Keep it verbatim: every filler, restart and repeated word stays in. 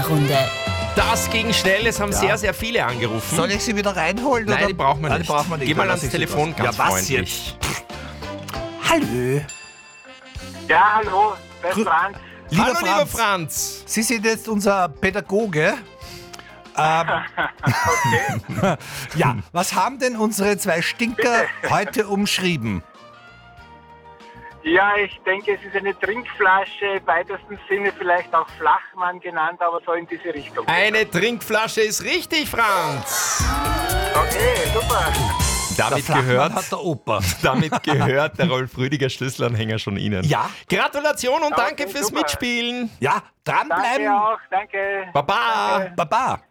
Fragerunde. Das ging schnell, es haben Ja. sehr, sehr viele angerufen. Soll ich sie wieder reinholen? Nein, oder? die brauchen wir Nein, nicht. die brauchen wir nicht. Geh mal Dann ans lass ich sie Telefon, drauf. ganz ja, was freundlich. Jetzt? Hallo. Ja, hallo, bei Grü- Franz. Lieber Hallo, Franz, lieber Franz. Sie sind jetzt unser Pädagoge. Ähm, ja, was haben denn unsere zwei Stinker heute umschrieben? Ja, ich denke, es ist eine Trinkflasche, im weitesten Sinne vielleicht auch Flachmann genannt, aber so in diese Richtung. Eine Trinkflasche ist richtig, Franz. Okay, super. Damit Flachmann gehört, hat der Opa. damit gehört der Rolf Rüdiger Schlüsselanhänger schon Ihnen. Ja. Gratulation und Okay, danke fürs super. Mitspielen. Ja, dranbleiben. Danke auch, danke. Baba. Baba.